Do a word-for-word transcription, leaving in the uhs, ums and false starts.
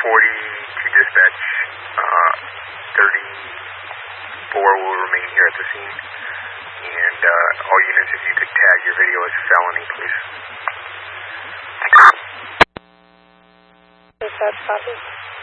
forty to dispatch, uh, thirty-four will remain here at the scene. And uh, all units, if you could tag your video as felony, please. Dispatch, copy.